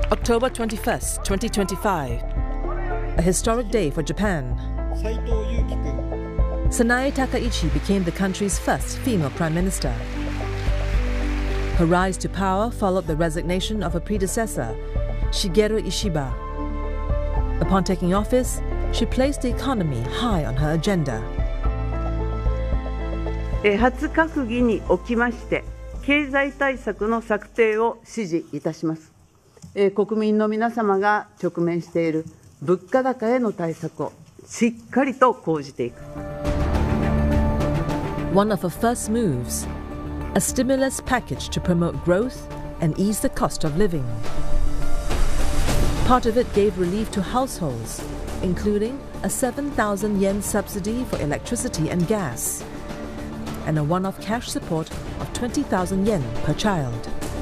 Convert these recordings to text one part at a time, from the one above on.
October 21st, 2025, a historic day for Japan. Sanae Takaichi became the country's first female prime minister. Her rise to power followed the resignation of her predecessor, Shigeru Ishiba. Upon taking office, she placed the economy high on her agenda. 初閣議におきまして、経済対策の策定を指示いたします。国民の皆様が直面している物価高への対策をしっかりと講じていく。 One of her first moves, a stimulus package to promote growth and ease the cost of living. Part of it gave relief to households, including a 7,000 yen subsidy for electricity and gas, and a one-off cash support of 20,000 yen per child.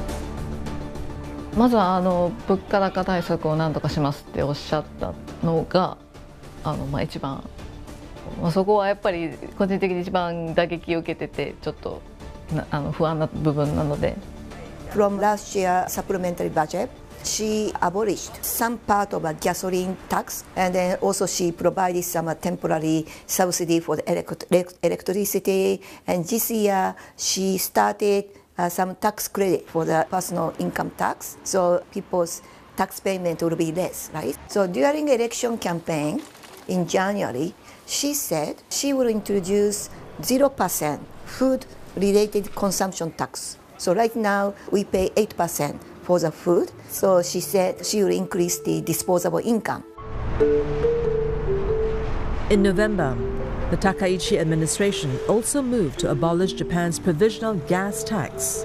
まずは物価高対策を何とかしますっておっしゃったのが一番、そこはやっぱり個人的に一番打撃を受けててちょっと不安な部分なので。 From last year supplementary budget, she abolished some part of a gasoline tax, and then also she provided some temporary subsidy for the electricity. And this year she started some tax credit for the personal income tax, so people's tax payment will be less, right? So during election campaign in January, she said she will introduce 0% food-related consumption tax. So right now we pay 8% for the food. So she said she will increase the disposable income. In November, the Takaichi administration also moved to abolish Japan's provisional gas tax.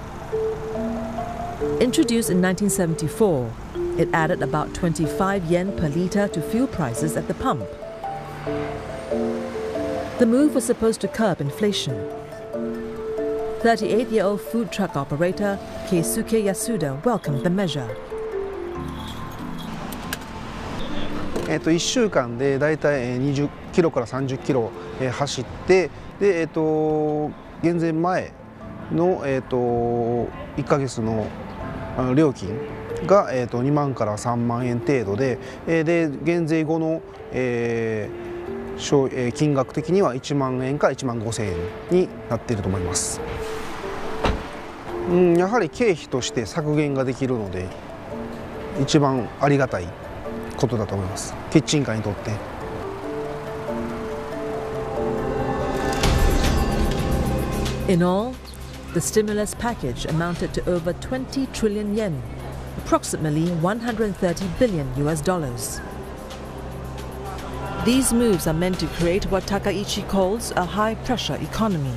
Introduced in 1974, it added about 25 yen per litre to fuel prices at the pump. The move was supposed to curb inflation. 38-year-old food truck operator Keisuke Yasuda welcomed the measure. 1週間でだいたい20キロから30キロ走って、で減税前の1ヶ月の料金が2万から3万円程度で、減税後の金額的には1万円から1万5千円になっていると思います。やはり経費として削減ができるので一番ありがたいことだと思います。キッチンカーにとって。 In all, the stimulus package amounted to over 20 trillion yen, approximately 130 billion US dollars. These moves are meant to create what Takaichi calls a high-pressure economy.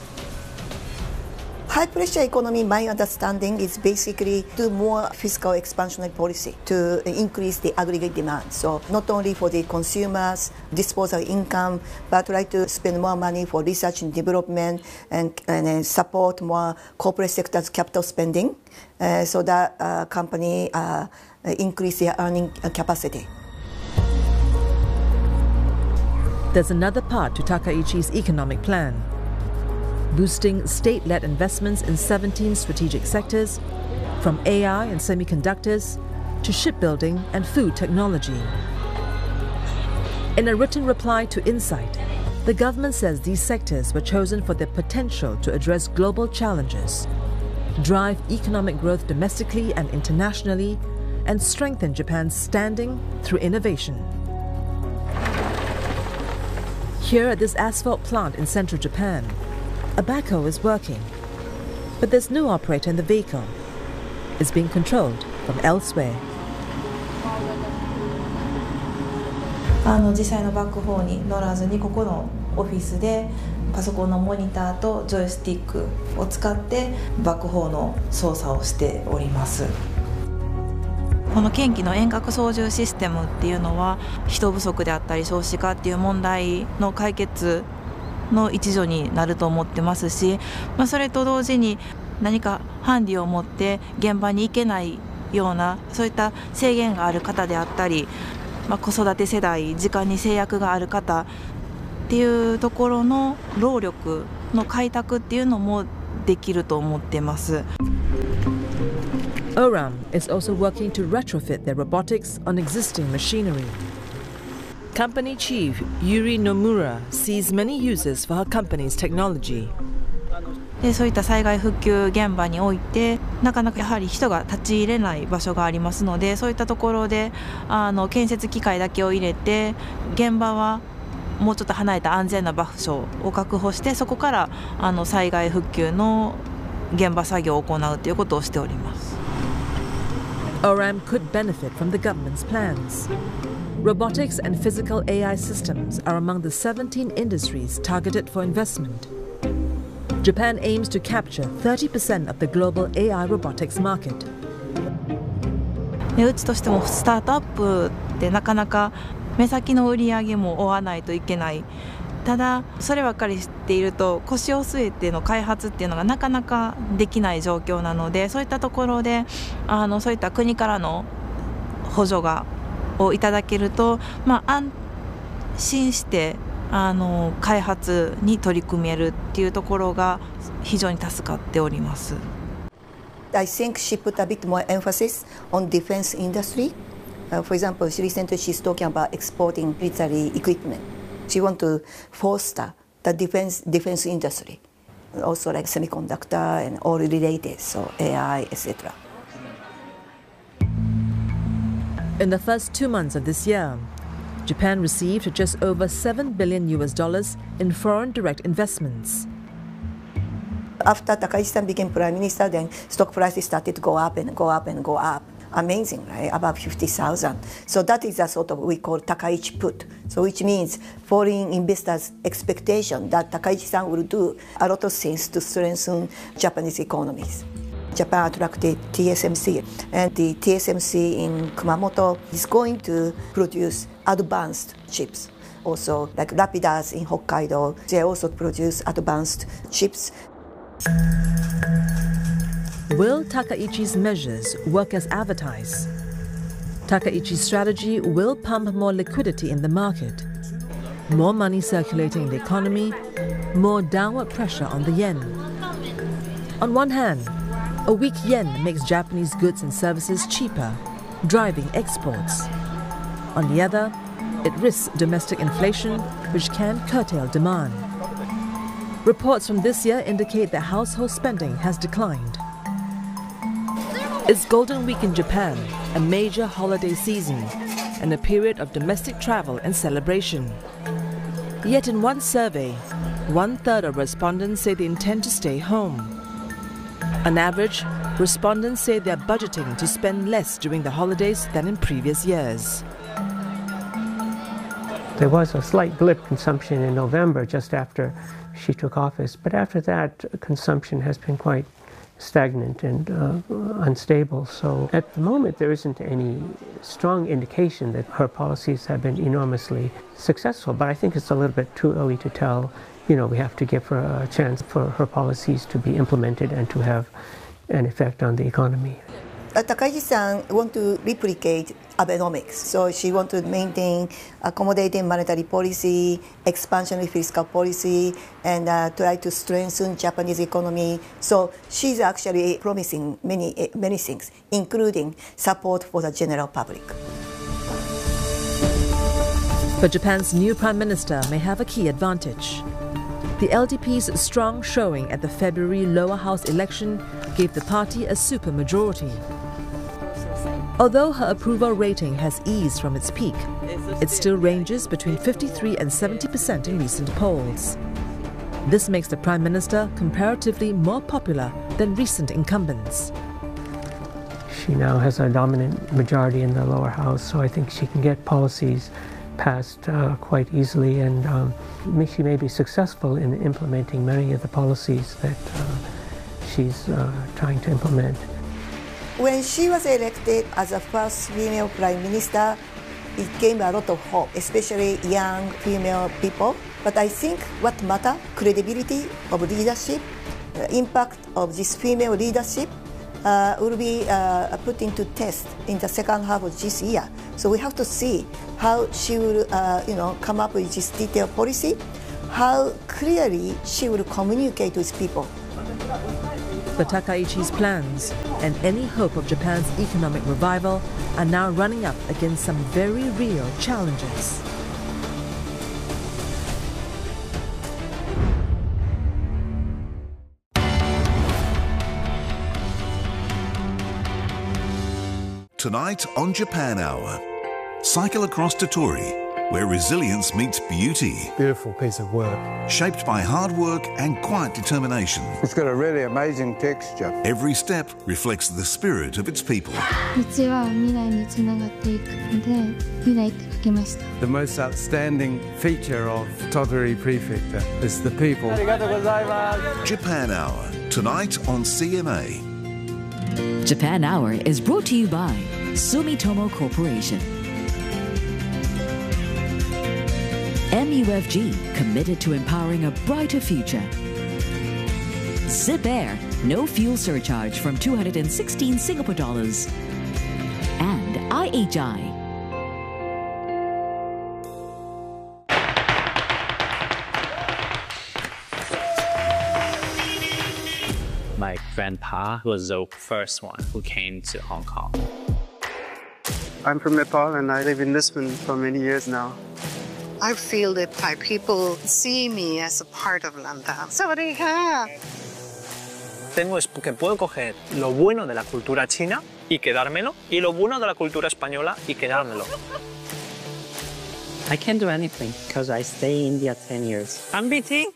High pressure economy, my understanding, is basically do more fiscal expansionary policy to increase the aggregate demand. So not only for the consumers' disposable income, but try to spend more money for research and development and support more corporate sector's capital spending, so that company increase their earning capacity. There's another part to Takaichi's economic plan: boosting state-led investments in 17 strategic sectors, from AI and semiconductors to shipbuilding and food technology. In a written reply to Insight, the government says these sectors were chosen for their potential to address global challenges, drive economic growth domestically and internationally, and strengthen Japan's standing through innovation. Here at this asphalt plant in central Japan, a backhoe is working, but there's no operator in the vehicle. It's being controlled from elsewhere. 実際のバックホーンに乗らずにここのオフィスでパソコンのモニターとジョイスティックを使ってバックホーンの操作をしております。この県機の遠隔操縦システムっていうのは人不足であったり少子化っていう問題の解決の一助になると思ってますし、それと同時に何かハンディを持って現場に行けないようなそういった制限がある方であったり、子育て世代時間に制約がある方っていうところの労力の開拓っていうのもできると思ってます。 Oram is also working to retrofit their robotics on existing machinery. Company chief Yuri Nomura sees many uses for her company's technology. でそういった災害復旧現場においてなかなかやはり人が立ち入れない場所がありますので、そういったところで建設機械だけを入れて現場はもうちょっと離れた安全な場所を確保して、そこから災害復旧の現場作業を行うということをしております。 Oram could benefit from the government's plans. Robotics and physical AI systems are among the 17 industries targeted for investment. Japan aims to capture 30% of the global AI robotics market. うちとしてもスタートアップってなかなか目先の売り上げも追わないといけない。ただそればっかり知っていると腰を据えての開発っていうのがなかなかできない状況なので、そういったところでそういった国からの補助をいただけると、安心して開発に取り組めるっていうところが非常に助かっております。 I think she put a bit more emphasis on defense industry. For example, recently she's talking about exporting military equipment. She wants to foster the defense industry, also like semiconductor and all related, so AI, etc. In the first 2 months of this year, Japan received just over $7 billion in foreign direct investments. After Takaichi-san became prime minister, then stock prices started to go up and go up and go up. Amazing, right? About 50,000. So that is a sort of we call Takaichi put. So which means foreign investors' expectation that Takaichi-san will do a lot of things to strengthen Japanese economies. Japan attracted TSMC, and the TSMC in Kumamoto is going to produce advanced chips. Also, like Rapidus in Hokkaido, they also produce advanced chips. Will Takaichi's measures work as advertised? Takaichi's strategy will pump more liquidity in the market, more money circulating in the economy, more downward pressure on the yen. On one hand, a weak yen makes Japanese goods and services cheaper, driving exports. On the other, it risks domestic inflation, which can curtail demand. Reports from this year indicate that household spending has declined. It's Golden Week in Japan, a major holiday season, and a period of domestic travel and celebration. Yet in one survey, 1/3 of respondents say they intend to stay home. On average, respondents say they're budgeting to spend less during the holidays than in previous years. There was a slight blip consumption in November just after she took office, but after that consumption has been quite stagnant and unstable. So at the moment there isn't any strong indication that her policies have been enormously successful, but I think it's a little bit too early to tell. You know, we have to give her a chance for her policies to be implemented and to have an effect on the economy. Takaichi-san wants to replicate Abenomics, so she wants to maintain accommodating monetary policy, expansionary fiscal policy, and try to strengthen Japanese economy. So she's actually promising many things, including support for the general public. But Japan's new prime minister may have a key advantage. The LDP's strong showing at the February lower house election gave the party a supermajority. Although her approval rating has eased from its peak, it still ranges between 53% and 70% in recent polls. This makes the Prime Minister comparatively more popular than recent incumbents. She now has a dominant majority in the lower house, so I think she can get policies passed quite easily, and she may be successful in implementing many of the policies that she's trying to implement. When she was elected as the first female prime minister, it gave a lot of hope, especially young female people. But I think what matters, credibility of leadership, the impact of this female leadership will be put into test in the second half of this year. So we have to see how she will, come up with this detailed policy, how clearly she will communicate with people. But Takaichi's plans and any hope of Japan's economic revival are now running up against some very real challenges. Tonight on Japan Hour, cycle across Tottori, where resilience meets beauty. Beautiful piece of work. Shaped by hard work and quiet determination. It's got a really amazing texture. Every step reflects the spirit of its people. The most outstanding feature of Tottori Prefecture is the people. Japan Hour, tonight on CNA. Japan Hour is brought to you by Sumitomo Corporation. MUFG, committed to empowering a brighter future. Zip Air, no fuel surcharge from 216 Singapore dollars. And IHI. My grandpa was the first one who came to Hong Kong. I'm from Nepal and I live in Lisbon for many years now. I feel that Thai people see me as a part of Landa. ¡Sawadee-ka! Tengo que puedo coger lo bueno de la cultura china y quedármelo, y lo bueno de la cultura española y quedármelo. I can't do anything because I stay in India 10 years. I'm BT.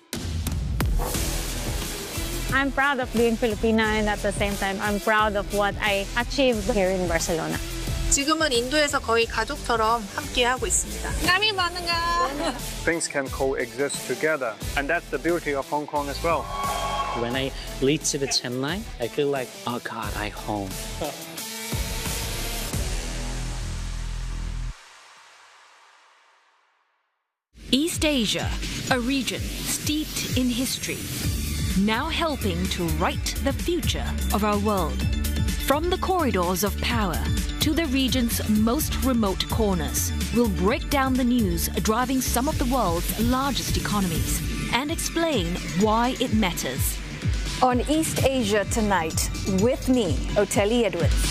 I'm proud of being Filipina, and at the same time, I'm proud of what I achieved here in Barcelona. 지금은 인도에서 거의 가족처럼 함께하고 있습니다. Kami bangga. Things can coexist together, and that's the beauty of Hong Kong as well. When I lead to the Chennai, I feel like, oh God, I'm home. East Asia, a region steeped in history, now helping to write the future of our world. From the corridors of power to the region's most remote corners, we'll break down the news driving some of the world's largest economies and explain why it matters. On East Asia Tonight, with me, Oteli Edwards.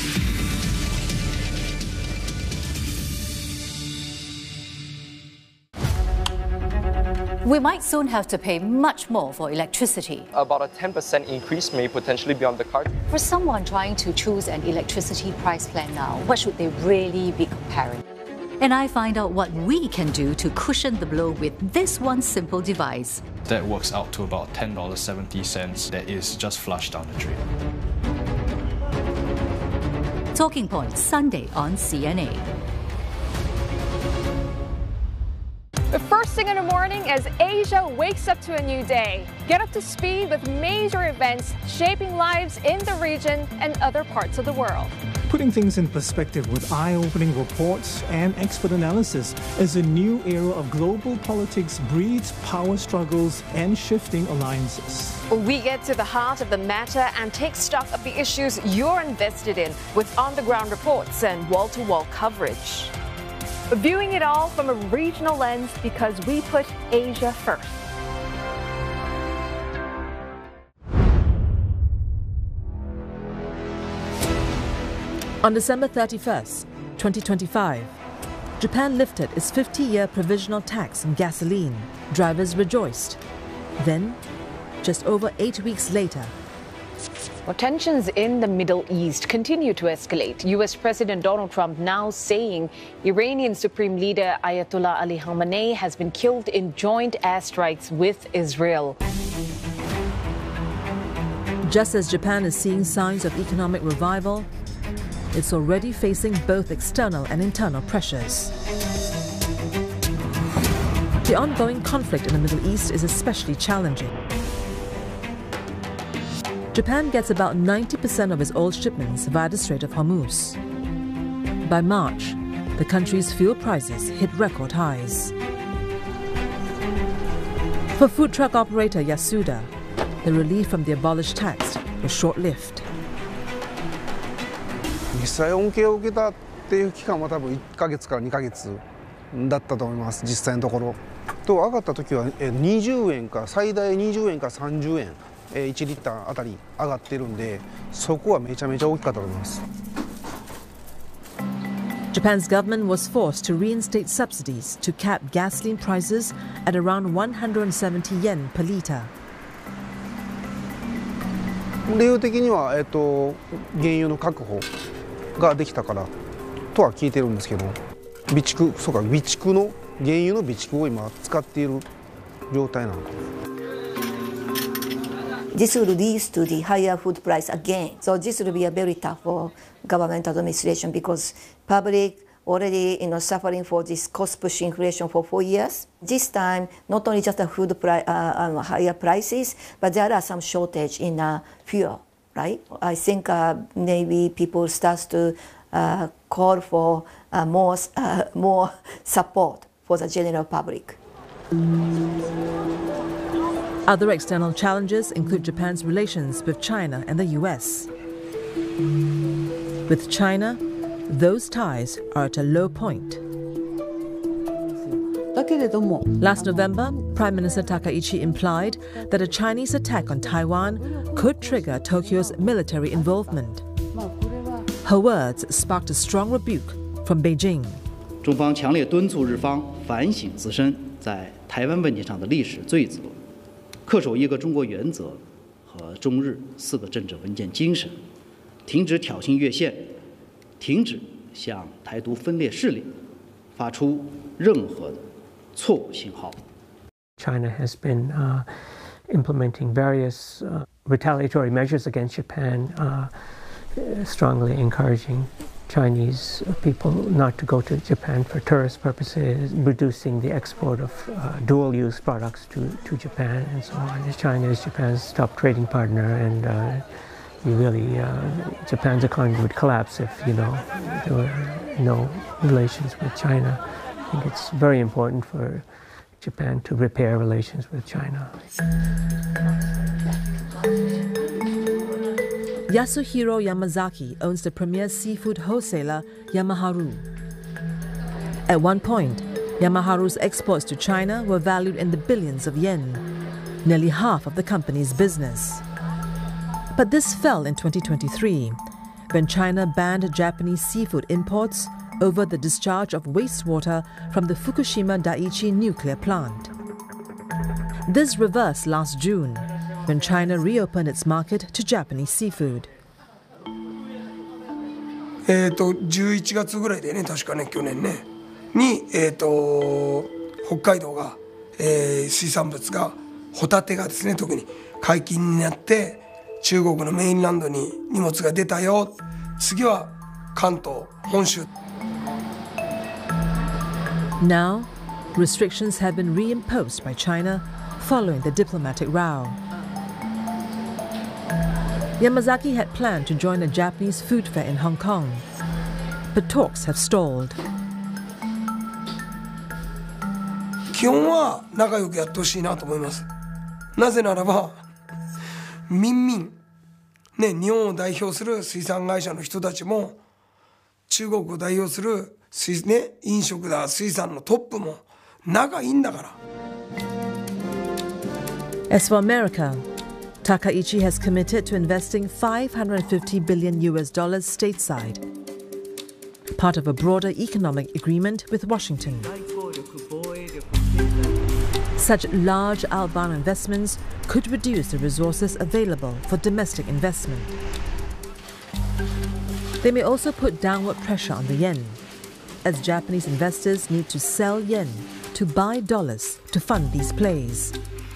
We might soon have to pay much more for electricity. About a 10% increase may potentially be on the card. For someone trying to choose an electricity price plan now, what should they really be comparing? And I find out what we can do to cushion the blow with this one simple device. That works out to about $10.70 that is just flushed down the drain. Talking Points, Sunday on CNA. The first thing in the morning as Asia wakes up to a new day. Get up to speed with major events shaping lives in the region and other parts of the world. Putting things in perspective with eye-opening reports and expert analysis as a new era of global politics breeds power struggles and shifting alliances. We get to the heart of the matter and take stock of the issues you're invested in with on-the-ground reports and wall-to-wall coverage. Viewing it all from a regional lens because we put Asia first. On December 31st, 2025, Japan lifted its 50-year provisional tax on gasoline. Drivers rejoiced. Then, just over 8 weeks later, Well, tensions in the Middle East continue to escalate. U.S. President Donald Trump now saying Iranian Supreme Leader Ayatollah Ali Khamenei has been killed in joint airstrikes with Israel. Just as Japan is seeing signs of economic revival, it's already facing both external and internal pressures. The ongoing conflict in the Middle East is especially challenging. Japan gets about 90% of its oil shipments via the Strait of Hormuz. By March, the country's fuel prices hit record highs. For food truck operator Yasuda, the relief from the abolished tax was short-lived. 実際恩恵を受けたっていう期間は多分1ヶ月から2ヶ月だったと思います実際のところ。と上がった時は20円から最大20円から30円 1リッターあたり上がってるんで、そこはめちゃめちゃ大きかったと思います。 Japan's government was forced to reinstate subsidies to cap gasoline prices at around 170 yen per litre. 理由的には、原油の確保ができたからとは聞いてるんですけど、備蓄の原油の備蓄を今使っている状態なのか。 This will lead to the higher food price again. So this will be a very tough for government administration because public already suffering for this cost push inflation for 4 years. This time, not only just the food higher prices, but there are some shortage in fuel, right? I think maybe people start to call for more support for the general public. Other external challenges include Japan's relations with China and the US. With China, those ties are at a low point. Last November, Prime Minister Takaichi implied that a Chinese attack on Taiwan could trigger Tokyo's military involvement. Her words sparked a strong rebuke from Beijing. 中方强烈敦促日方反省自身在台湾问题上的历史罪责，恪守一个中国原则和中日4个政治文件精神，停止挑衅越线，停止向台独分裂势力发出任何的错误信号。 China has been implementing various retaliatory measures against Japan, strongly encouraging Chinese people not to go to Japan for tourist purposes, reducing the export of dual-use products to Japan and so on. China is Japan's top trading partner, and Japan's economy would collapse if there were no relations with China. I think it's very important for Japan to repair relations with China. Yasuhiro Yamazaki owns the premier seafood wholesaler Yamaharu. At one point, Yamaharu's exports to China were valued in the billions of yen, nearly half of the company's business. But this fell in 2023, when China banned Japanese seafood imports over the discharge of wastewater from the Fukushima Daiichi nuclear plant. This reversed last June, when China reopened its market to Japanese seafood. 11月ぐらいでね、確かね、去年ね、に、北海道が、水産物が、ホタテがですね、特に解禁になって、中国のメインランドに荷物が出たよ。次は関東、本州。 Now, restrictions have been reimposed by China following the diplomatic row. Yamazaki had planned to join a Japanese food fair in Hong Kong, but talks have stalled. 基本は仲良くやってほしいなと思います。なぜならば、日本を代表する水産会社の人たちも、中国を代表する飲食だ、水産のトップも仲いいんだから。 As for America, Takaichi has committed to investing $550 billion stateside, part of a broader economic agreement with Washington. Such large outbound investments could reduce the resources available for domestic investment. They may also put downward pressure on the yen, as Japanese investors need to sell yen to buy dollars to fund these plays.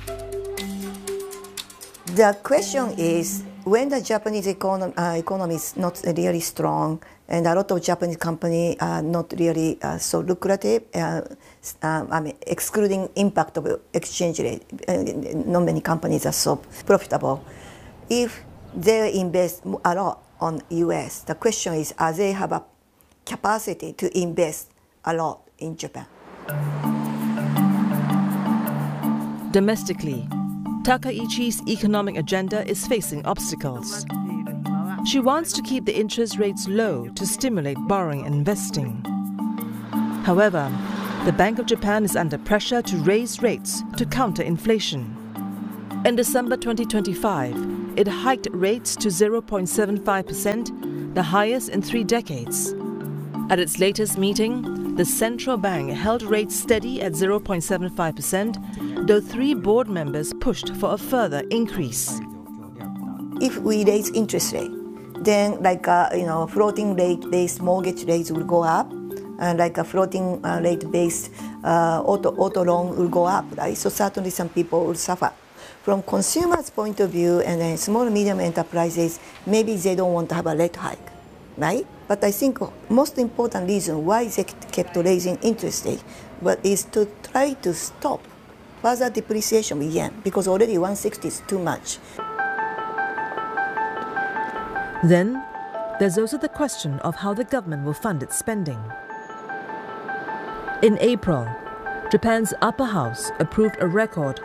The question is, when the Japanese economy is not really strong, and a lot of Japanese companies are not really so lucrative, excluding impact of exchange rate, not many companies are so profitable. If they invest a lot on US, the question is, are they have a capacity to invest a lot in Japan? Domestically, Takaichi's economic agenda is facing obstacles. She wants to keep the interest rates low to stimulate borrowing and investing. However, the Bank of Japan is under pressure to raise rates to counter inflation. In December 2025, it hiked rates to 0.75%, the highest in 3 decades. At its latest meeting, the central bank held rates steady at 0.75%, though 3 board members pushed for a further increase. If we raise interest rate, then floating rate-based mortgage rates will go up, and a floating rate-based auto loan will go up, right? So certainly some people will suffer. From consumers' point of view, and then small and medium enterprises, maybe they don't want to have a rate hike, right? But I think most important reason why they kept raising interest rate is to try to stop further depreciation of yen, because already 160 is too much. Then, there's also the question of how the government will fund its spending. In April, Japan's upper house approved a record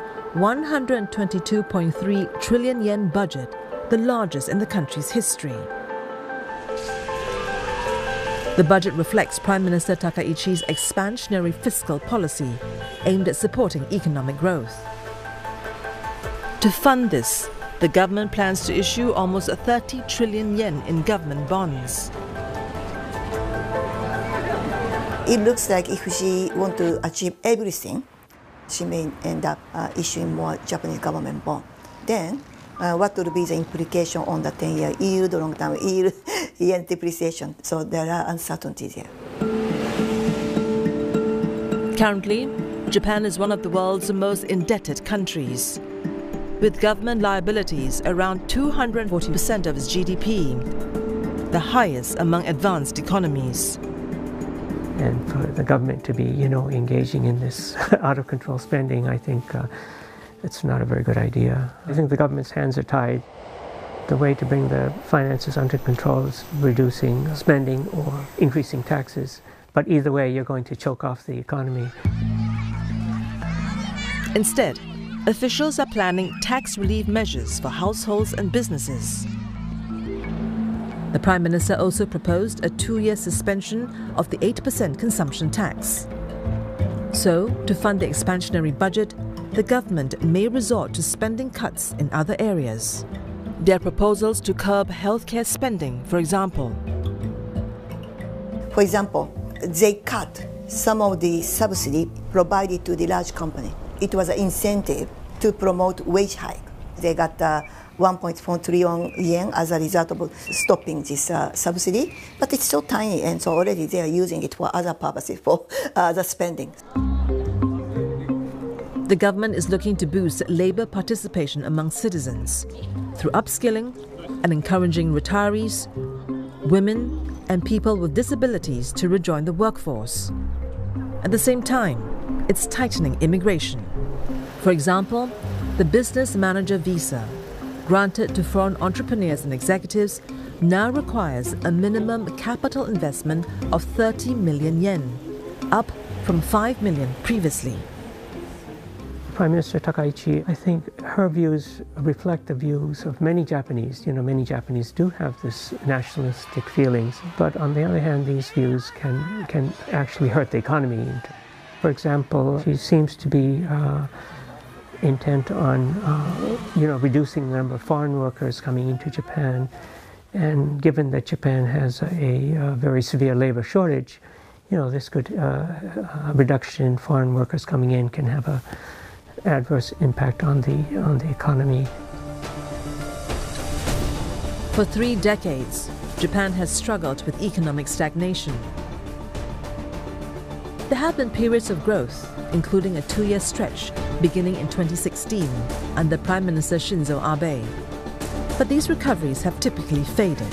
122.3 trillion yen budget, the largest in the country's history. The budget reflects Prime Minister Takaichi's expansionary fiscal policy aimed at supporting economic growth. To fund this, the government plans to issue almost 30 trillion yen in government bonds. It looks like if she wants to achieve everything, she may end up issuing more Japanese government bond. Then, what will be the implication on the 10-year yield, long-term yield, yen depreciation? So there are uncertainties here. Currently, Japan is one of the world's most indebted countries, with government liabilities around 240% of its GDP, the highest among advanced economies. And for the government to be, engaging in this out-of-control spending, I think it's not a very good idea. I think the government's hands are tied. The way to bring the finances under control is reducing spending or increasing taxes. But either way, you're going to choke off the economy. Instead, officials are planning tax relief measures for households and businesses. The Prime Minister also proposed a 2-year suspension of the 8% consumption tax. So, to fund the expansionary budget, the government may resort to spending cuts in other areas. There are proposals to curb healthcare spending, for example. For example, they cut some of the subsidy provided to the large company. It was an incentive to promote wage hike. They got 1.4 trillion yen as a result of stopping this subsidy, but it's so tiny, and so already they are using it for other purposes, for other spending. The government is looking to boost labor participation among citizens through upskilling and encouraging retirees, women, and people with disabilities to rejoin the workforce. At the same time, it's tightening immigration. For example, the business manager visa, granted to foreign entrepreneurs and executives, now requires a minimum capital investment of 30 million yen, up from 5 million previously. Prime Minister Takaichi, I think her views reflect the views of many Japanese. Many Japanese do have this nationalistic feelings, but on the other hand, these views can actually hurt the economy. For example, she seems to be intent on reducing the number of foreign workers coming into Japan, and given that Japan has a very severe labor shortage, this could a reduction in foreign workers coming in can have a adverse impact on the economy. For 3 decades, Japan has struggled with economic stagnation. There have been periods of growth, including a 2-year stretch beginning in 2016 under Prime Minister Shinzo Abe. But these recoveries have typically faded.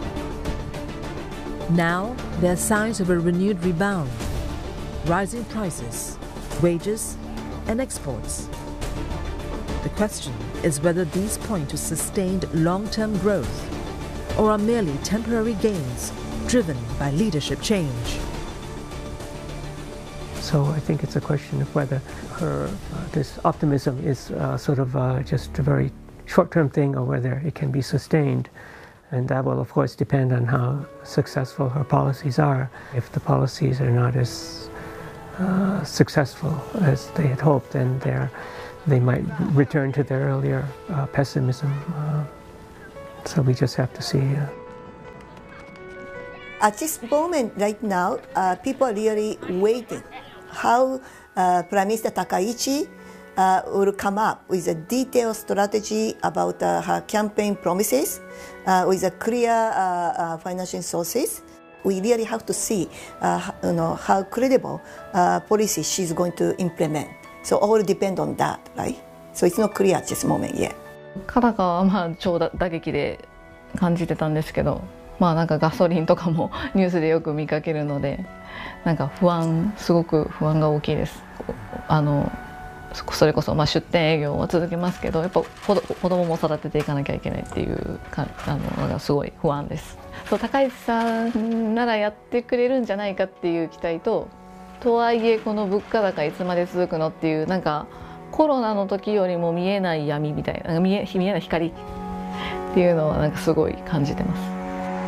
Now, there are signs of a renewed rebound, rising prices, wages, and exports. The question is whether these point to sustained long-term growth or are merely temporary gains driven by leadership change. So I think it's a question of whether this optimism is just a very short-term thing or whether it can be sustained. And that will, of course, depend on how successful her policies are. If the policies are not as successful as they had hoped, then they might return to their earlier pessimism. So we just have to see. At this moment, right now, people are really waiting how Prime Minister Takaichi will come up with a detailed strategy about her campaign promises with a clear financial sources. We really have to see how credible policy she's going to implement. So all depend on that, right? So it's not clear at this moment yet. カナカは超打撃で感じてたんですけど、なんかガソリンとかもニュースでよく見かけるので、なんかすごく不安が大きいです。それこそ出店営業は続けますけど、やっぱ子供も育てていかなきゃいけないっていうのがすごい不安です。そう、高市さんならやってくれるんじゃないかっていう期待とはいえこの物価高いつまで続くのっていう、なんかコロナの時よりも見えない闇みたいな、見えない光っていうのはなんかすごい感じてます。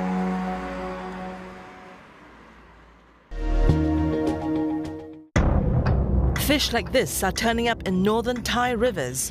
Fish like this are turning up in northern Thai rivers.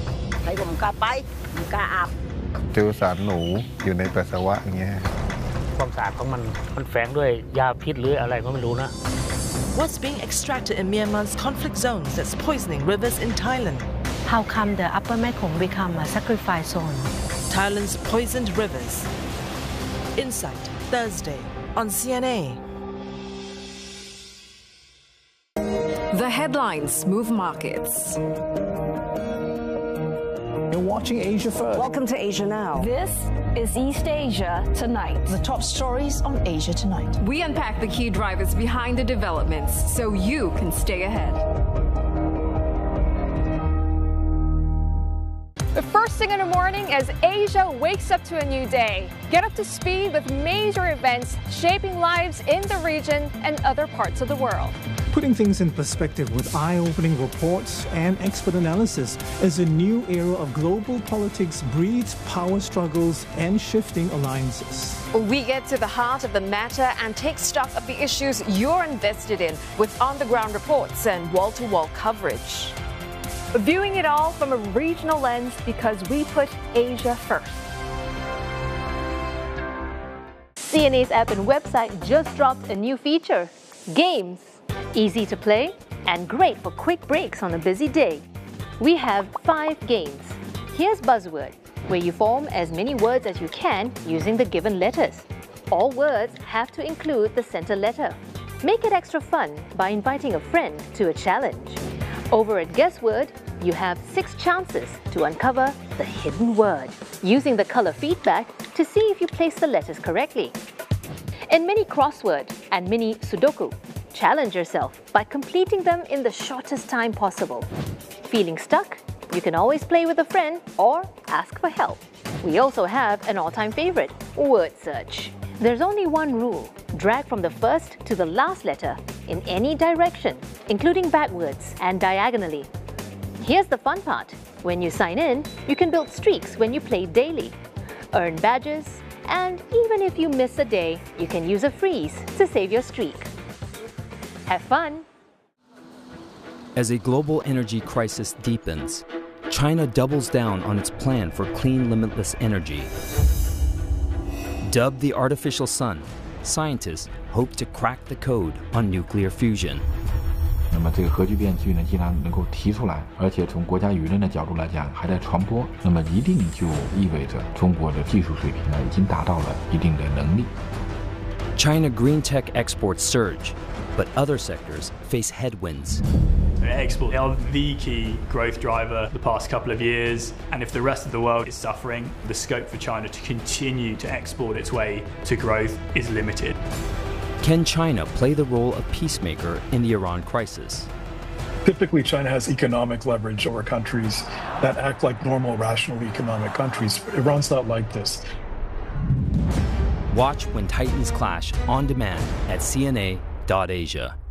เจอสารหนูอยู่ในปัสสาวะอย่างเงี้ยความสะอาดของมันแฝงด้วยยาพิษหรืออะไรก็ไม่รู้นะ What's being extracted in Myanmar's conflict zones that's poisoning rivers in Thailand? How come the Upper Mekong become a sacrifice zone? Thailand's poisoned rivers. Insight, Thursday on CNA. The headlines move markets. You're watching Asia First. Welcome to Asia Now. This is East Asia Tonight. The top stories on Asia Tonight. We unpack the key drivers behind the developments so you can stay ahead. The first thing in the morning as Asia wakes up to a new day. Get up to speed with major events shaping lives in the region and other parts of the world. Putting things in perspective with eye-opening reports and expert analysis as a new era of global politics breeds power struggles and shifting alliances. We get to the heart of the matter and take stock of the issues you're invested in with on-the-ground reports and wall-to-wall coverage. Viewing it all from a regional lens because we put Asia first. CNA's app and website just dropped a new feature, Games. Easy to play and great for quick breaks on a busy day. We have 5 games. Here's Buzzword, where you form as many words as you can using the given letters. All words have to include the center letter. Make it extra fun by inviting a friend to a challenge. Over at Guessword, you have 6 chances to uncover the hidden word, using the color feedback to see if you place the letters correctly. In Mini Crossword and Mini Sudoku, challenge yourself by completing them in the shortest time possible. Feeling stuck? You can always play with a friend or ask for help. We also have an all-time favorite, Word Search. There's only one rule. Drag from the first to the last letter in any direction, including backwards and diagonally. Here's the fun part. When you sign in, you can build streaks when you play daily, earn badges, and even if you miss a day, you can use a freeze to save your streak. Have fun! As a global energy crisis deepens, China doubles down on its plan for clean, limitless energy. Dubbed the artificial sun, scientists hope to crack the code on nuclear fusion. 那么这个核聚变技呢，既然能够提出来，而且从国家舆论的角度来讲还在传播，那么一定就意味着中国的技术水平呢已经达到了一定的能力。 China green tech exports surge, but other sectors face headwinds. Exports are the key growth driver the past couple of years, and if the rest of the world is suffering, the scope for China to continue to export its way to growth is limited. Can China play the role of peacemaker in the Iran crisis? Typically, China has economic leverage over countries that act like normal, rational economic countries. Iran's not like this. Watch When Titans Clash on demand at CNA.Asia.